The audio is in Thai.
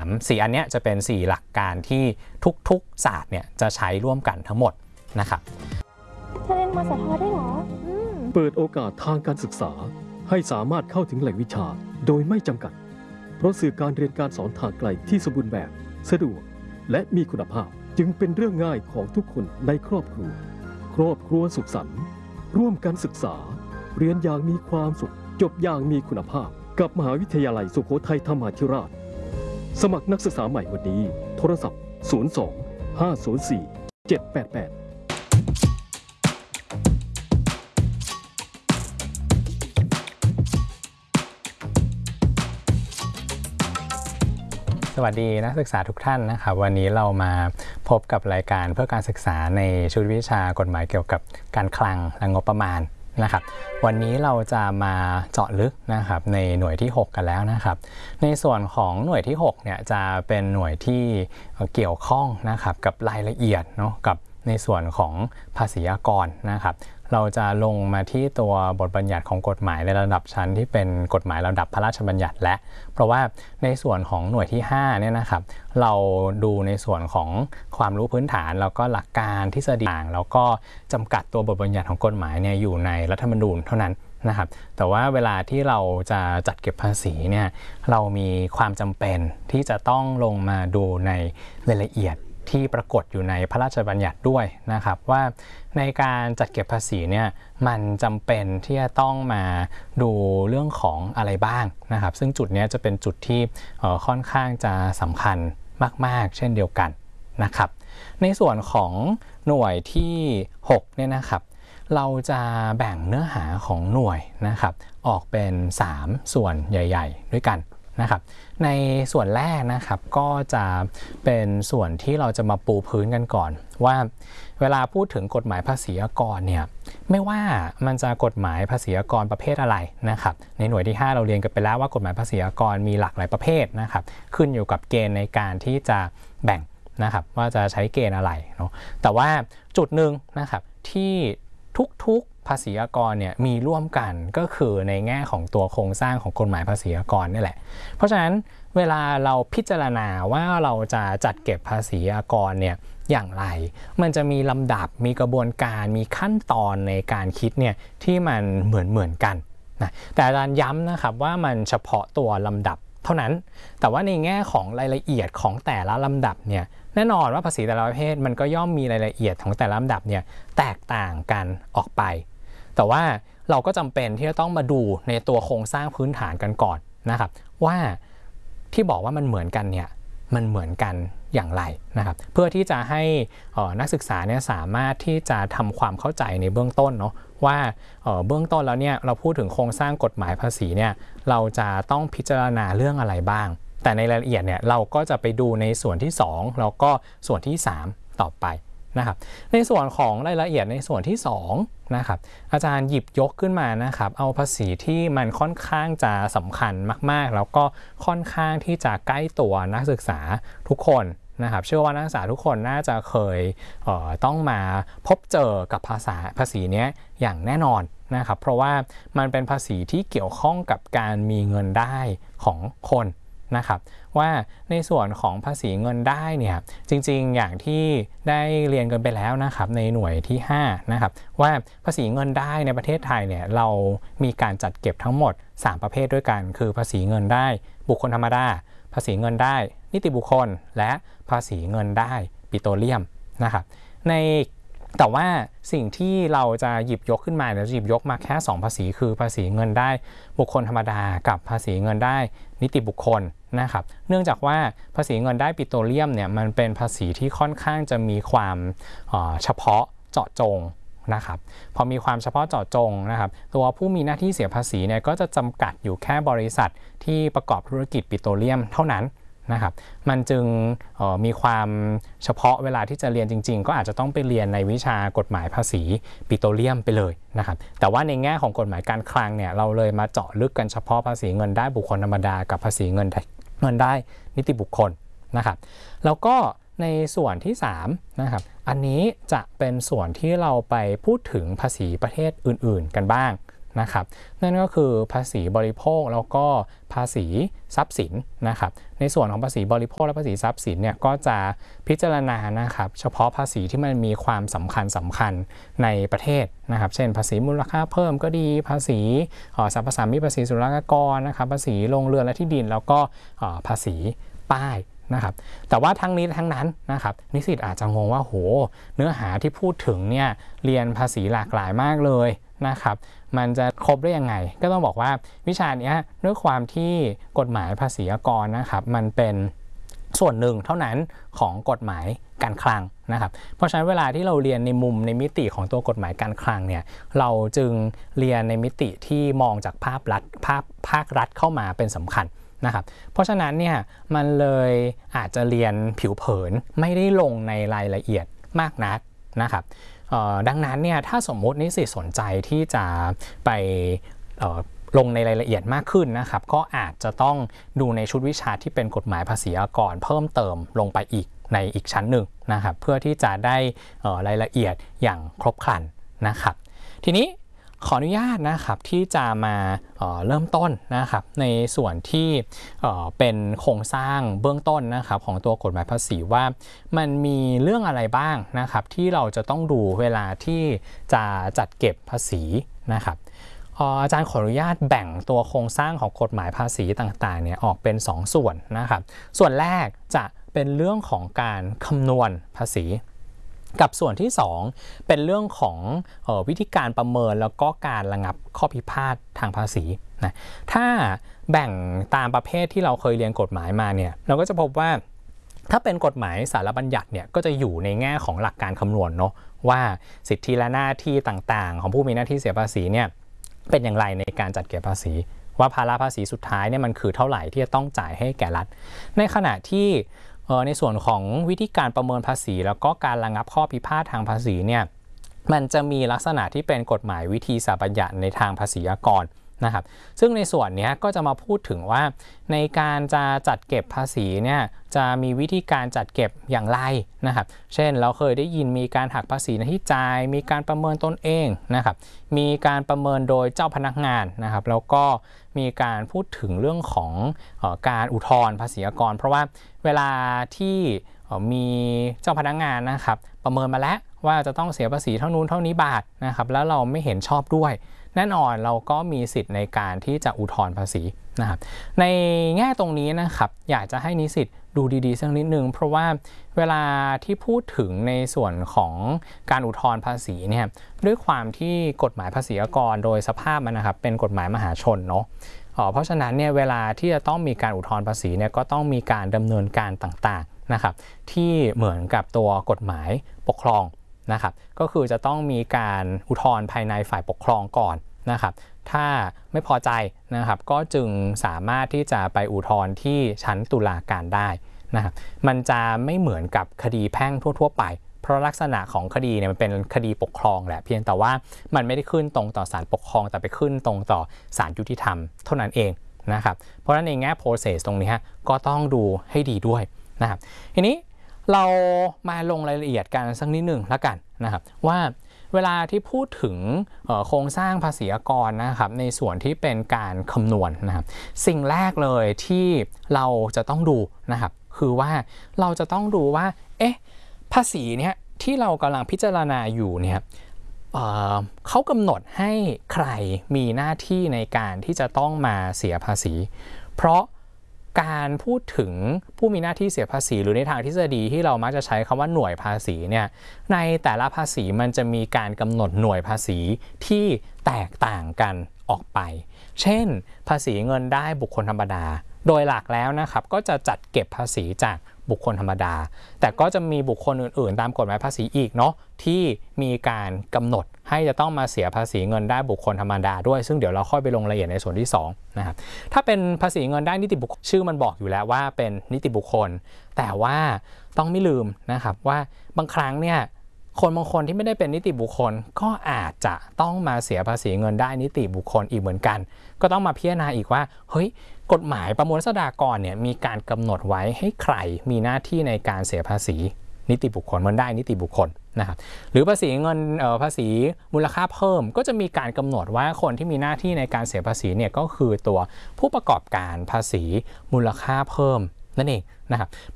4อันนี้จะเป็น4หลักการที่ทุกๆศาสตร์เนี่ยจะใช้ร่วมกันทั้งหมดนะครับเธอเรียนมสทได้เหรอเปิดโอกาสทางการศึกษาให้สามารถเข้าถึงแหล่งวิชาโดยไม่จำกัดเพราะสื่อการเรียนการสอนทางไกลที่สมบูรณ์แบบสะดวกและมีคุณภาพจึงเป็นเรื่องง่ายของทุกคนในครอบครัวสุขสันต์ร่วมกันศึกษาเรียนอย่างมีความสุขจบอย่างมีคุณภาพกับมหาวิทยาลัยสุโขทัยธรรมาธิราชสมัครนักศึกษาใหม่วันนี้โทรศัพท์02 504 788 สวัสดีนักศึกษาทุกท่านนะครับวันนี้เรามาพบกับรายการเพื่อการศึกษาในชุดวิชากฎหมายเกี่ยวกับการคลังและงบประมาณนะครับวันนี้เราจะมาเจาะลึกนะครับในหน่วยที่ 6กันแล้วนะครับในส่วนของหน่วยที่6เนี่ยจะเป็นหน่วยที่เกี่ยวข้องนะครับกับรายละเอียดเนาะกับในส่วนของภาษีอากรนะครับเราจะลงมาที่ตัวบทบัญญัติของกฎหมายในระดับชั้นที่เป็นกฎหมายระดับพระราชบัญญัติและเพราะว่าในส่วนของหน่วยที่5เนี่ยนะครับเราดูในส่วนของความรู้พื้นฐานแล้วก็หลักการทฤษฎีต่างแล้วก็จำกัดตัวบทบัญญัติของกฎหมายเนี่ยอยู่ในรัฐธรรมนูญเท่านั้นนะครับแต่ว่าเวลาที่เราจะจัดเก็บภาษีเนี่ยเรามีความจำเป็นที่จะต้องลงมาดูในรายละเอียดที่ปรากฏอยู่ในพระราชบัญญัติด้วยนะครับว่าในการจัดเก็บภาษีเนี่ยมันจำเป็นที่จะต้องมาดูเรื่องของอะไรบ้างนะครับซึ่งจุดนี้จะเป็นจุดที่ค่อนข้างจะสำคัญมากๆเช่นเดียวกันนะครับในส่วนของหน่วยที่6เนี่ยนะครับเราจะแบ่งเนื้อหาของหน่วยนะครับออกเป็น3ส่วนใหญ่ๆด้วยกันนะครับในส่วนแรกนะครับก็จะเป็นส่วนที่เราจะมาปูพื้นกันก่อนว่าเวลาพูดถึงกฎหมายภาษีอากรเนี่ยไม่ว่ามันจะกฎหมายภาษีอากรประเภทอะไรนะครับในหน่วยที่5เราเรียนกันไปแล้วว่ากฎหมายภาษีอากรมีหลากหลายประเภทนะครับขึ้นอยู่กับเกณฑ์ในการที่จะแบ่งนะครับว่าจะใช้เกณฑ์อะไรเนาะแต่ว่าจุดหนึ่งนะครับที่ทุกภาษีอากรเนี่ยมีร่วมกันก็คือในแง่ของตัวโครงสร้างของกฎหมายภาษีอากรนี่แหละเพราะฉะนั้นเวลาเราพิจารณาว่าเราจะจัดเก็บภาษีอากรเนี่ยอย่างไรมันจะมีลำดับมีกระบวนการมีขั้นตอนในการคิดเนี่ยที่มันเหมือนกันนะแต่อาจารย์ย้ำนะครับว่ามันเฉพาะตัวลำดับเท่านั้นแต่ว่าในแง่ของรายละเอียดของแต่ละลำดับเนี่ยแน่นอนว่าภาษีแต่ละประเภทมันก็ย่อมมีรายละเอียดของแต่ละลำดับเนี่ยแตกต่างกันออกไปแต่ว่าเราก็จำเป็นที่จะต้องมาดูในตัวโครงสร้างพื้นฐานกันก่อนนะครับว่าที่บอกว่ามันเหมือนกันเนี่ยมันเหมือนกันอย่างไรนะครับเพื่อที่จะให้นักศึกษาเนี่ยสามารถที่จะทำความเข้าใจในเบื้องต้นเนาะว่าเบื้องต้นแล้วเนี่ยเราพูดถึงโครงสร้างกฎหมายภาษีเนี่ยเราจะต้องพิจารณาเรื่องอะไรบ้างแต่ในรายละเอียดเนี่ยเราก็จะไปดูในส่วนที่2แล้วก็ส่วนที่3ต่อไปนะครับในส่วนของรายละเอียดในส่วนที่2นะครับอาจารย์หยิบยกขึ้นมานะครับเอาภาษีที่มันค่อนข้างจะสำคัญมากๆแล้วก็ค่อนข้างที่จะใกล้ตัวนักศึกษาทุกคนนะครับเชื่อว่านักศึกษาทุกคนน่าจะเคยต้องมาพบเจอกับภาษีนี้อย่างแน่นอนนะครับเพราะว่ามันเป็นภาษีที่เกี่ยวข้องกับการมีเงินได้ของคนนะครับว่าในส่วนของภาษีเงินได้เนี่ยจริงๆอย่างที่ได้เรียนกันไปแล้วนะครับในหน่วยที่5นะครับว่าภาษีเงินได้ในประเทศไทยเนี่ยเรามีการจัดเก็บทั้งหมด3ประเภทด้วยกันคือภาษีเงินได้บุคคลธรรมดาภาษีเงินได้นิติบุคคลและภาษีเงินได้ปิโตรเลียมนะครับแต่ว่าสิ่งที่เราจะหยิบยกขึ้นมาเราจะหยิบยกมาแค่2ภาษีคือภาษีเงินได้บุคคลธรรมดากับภาษีเงินได้นิติบุคคลนะครับเนื่องจากว่าภาษีเงินได้ปิโตรเลียมเนี่ยมันเป็นภาษีที่ค่อนข้างจะมีความเฉพาะเจาะจงนะครับพอมีความเฉพาะเจาะจงนะครับตัวผู้มีหน้าที่เสียภาษีเนี่ยก็จะจำกัดอยู่แค่บริษัทที่ประกอบธุรกิจปิโตรเลียมเท่านั้นนะครับมันจึงมีความเฉพาะเวลาที่จะเรียนจริงๆก็อาจจะต้องไปเรียนในวิชากฎหมายภาษีปิโตรเลียมไปเลยนะครับแต่ว่าในแง่ของกฎหมายการคลังเนี่ยเราเลยมาเจาะลึกกันเฉพาะภาษีเงินได้บุคคลธรรมดากับภาษีเงินได้นิติบุคคลนะครับแล้วก็ในส่วนที่3นะครับอันนี้จะเป็นส่วนที่เราไปพูดถึงภาษีประเทศอื่นๆกันบ้างนะครับนั่นก็คือภาษีบริโภคแล้วก็ภาษีทรัพย์สินนะครับในส่วนของภาษีบริโภคและภาษีทรัพย์สินเนี่ยก็จะพิจารณานะครับเฉพาะภาษีที่มันมีความสำคัญในประเทศนะครับเช่นภาษีมูลค่าเพิ่มก็ดีภาษีสรรพสามิตภาษีศุลกากรนะครับภาษีโรงเรือนและที่ดินแล้วก็ภาษีป้ายนะครับแต่ว่าทั้งนี้ทั้งนั้นนะครับนิสิตอาจจะงงว่าโหเนื้อหาที่พูดถึงเนี่ยเรียนภาษีหลากหลายมากเลยนะครับมันจะครบได้ยังไงก็ต้องบอกว่าวิชานี้ด้วยความที่กฎหมายภาษีอากรนะครับมันเป็นส่วนหนึ่งเท่านั้นของกฎหมายการคลังนะครับเพราะฉะนั้นเวลาที่เราเรียนในมุมในมิติของตัวกฎหมายการคลังเนี่ยเราจึงเรียนในมิติที่มองจากภาครัฐเข้ามาเป็นสำคัญนะครับเพราะฉะนั้นเนี่ยมันเลยอาจจะเรียนผิวเผินไม่ได้ลงในรายละเอียดมากนักนะครับดังนั้นเนี่ยถ้าสมมุตินิสิตสนใจที่จะไปลงในรายละเอียดมากขึ้นนะครับก็อาจจะต้องดูในชุดวิชาที่เป็นกฎหมายภาษีอากรเพิ่มเติมลงไปอีกในอีกชั้นหนึ่งนะครับเพื่อที่จะได้รายละเอียดอย่างครบครันนะครับทีนี้ขออนุญาตนะครับที่จะมาเริ่มต้นนะครับในส่วนที่เป็นโครงสร้างเบื้องต้นนะครับของตัวกฎหมายภาษีว่ามันมีเรื่องอะไรบ้างนะครับที่เราจะต้องดูเวลาที่จะจัดเก็บภาษีนะครับอาจารย์ขออนุญาตแบ่งตัวโครงสร้างของกฎหมายภาษีต่างๆเนี่ยออกเป็น2ส่วนนะครับส่วนแรกจะเป็นเรื่องของการคำนวณภาษีกับส่วนที่2เป็นเรื่องของวิธีการประเมินแล้วก็การระงับข้อพิพาททางภาษีนะถ้าแบ่งตามประเภทที่เราเคยเรียนกฎหมายมาเนี่ยเราก็จะพบว่าถ้าเป็นกฎหมายสารบัญญัติเนี่ยก็จะอยู่ในแง่ของหลักการคำนวณเนาะว่าสิทธิและหน้าที่ต่างๆของผู้มีหน้าที่เสียภาษีเนี่ยเป็นอย่างไรในการจัดเก็บภาษีว่าภาระภาษีสุดท้ายเนี่ยมันคือเท่าไหร่ที่จะต้องจ่ายให้แก่รัฐในขณะที่ในส่วนของวิธีการประเมินภาษีแล้วก็การระงับข้อพิพาททางภาษีเนี่ยมันจะมีลักษณะที่เป็นกฎหมายวิธีสารบัญญัติในทางภาษีอากรนะครับซึ่งในส่วนนี้ก็จะมาพูดถึงว่าในการจะจัดเก็บภาษีเนี่ยจะมีวิธีการจัดเก็บอย่างไรนะครับเช่นเราเคยได้ยินมีการหักภาษีหน้าที่จ่ายมีการประเมินตนเองนะครับมีการประเมินโดยเจ้าพนักงานนะครับแล้วก็มีการพูดถึงเรื่องของการอุทธรณ์ภาษีอากรเพราะว่าเวลาที่มีเจ้าพนักงานนะครับประเมินมาแล้วว่าจะต้องเสียภาษีเท่านู้นเท่านี้บาทนะครับแล้วเราไม่เห็นชอบด้วยแน่นอนเราก็มีสิทธิ์ในการที่จะอุทธรณ์ภาษีนะครับในแง่ตรงนี้นะครับอยากจะให้นิสิตดูดีๆสักนิดนึงเพราะว่าเวลาที่พูดถึงในส่วนของการอุทธรณ์ภาษีเนี่ยด้วยความที่กฎหมายภาษีอากรโดยสภาพมันนะครับเป็นกฎหมายมหาชนเนาะเพราะฉะนั้นเนี่ยเวลาที่จะต้องมีการอุทธรณ์ภาษีเนี่ยก็ต้องมีการดำเนินการต่างๆนะครับที่เหมือนกับตัวกฎหมายปกครองนะครับก็คือจะต้องมีการอุทธรณ์ภายในฝ่ายปกครองก่อนนะครับถ้าไม่พอใจนะครับก็จึงสามารถที่จะไปอุทธรณ์ที่ชั้นตุลาการได้นะครับมันจะไม่เหมือนกับคดีแพ่งทั่วๆไปเพราะลักษณะของคดีเนี่ยมันเป็นคดีปกครองแหละเพียงแต่ว่ามันไม่ได้ขึ้นตรงต่อศาลปกครองแต่ไปขึ้นตรงต่อศาลยุติธรรมเท่านั้นเองนะครับเพราะฉะนั้นในแง่ process ตรงนี้ก็ต้องดูให้ดีด้วยนะครับทีนี้เรามาลงรายละเอียดกันสักนิดหนึ่งแล้วกันนะครับว่าเวลาที่พูดถึงโครงสร้างภาษีอากรนะครับในส่วนที่เป็นการคำนวณนะครับสิ่งแรกเลยที่เราจะต้องดูนะครับคือว่าเราจะต้องดูว่าภาษีเนี่ยที่เรากำลังพิจารณาอยู่เนี่ยเขากำหนดให้ใครมีหน้าที่ในการที่จะต้องมาเสียภาษีเพราะการพูดถึงผู้มีหน้าที่เสียภาษีหรือในทางทฤษฎีที่เรามักจะใช้คำว่าหน่วยภาษีเนี่ยในแต่ละภาษีมันจะมีการกำหนดหน่วยภาษีที่แตกต่างกันออกไปเช่นภาษีเงินได้บุคคลธรรมดาโดยหลักแล้วนะครับก็จะจัดเก็บภาษีจากบุคคลธรรมดาแต่ก็จะมีบุคคลอื่นๆตามกฎหมายภาษีอีกเนาะที่มีการกำหนดให้จะต้องมาเสียภาษีเงินได้บุคคลธรรมดาด้วยซึ่งเดี๋ยวเราค่อยไปลงรายละเอียดในส่วนที่2นะครับถ้าเป็นภาษีเงินได้นิติบุคคลชื่อมันบอกอยู่แล้วว่าเป็นนิติบุคคลแต่ว่าต้องไม่ลืมนะครับว่าบางครั้งเนี่ยคนบางคนที่ไม่ได้เป็นนิติบุคคลก็อาจจะต้องมาเสียภาษีเงินได้นิติบุคคลอีกเหมือนกันก็ต้องมาพิจารณาอีกว่าเฮ้ยกฎหมายประมวลรัษฎากรเนี่ยมีการกำหนดไว้ให้ใครมีหน้าที่ในการเสียภาษีนิติบุคคลเงินได้นิติบุคคลนะครับหรือภาษีเงินภาษีมูลค่าเพิ่มก็จะมีการกำหนดว่าคนที่มีหน้าที่ในการเสียภาษีเนี่ยก็คือตัวผู้ประกอบการภาษีมูลค่าเพิ่มนั่นเองนะครับ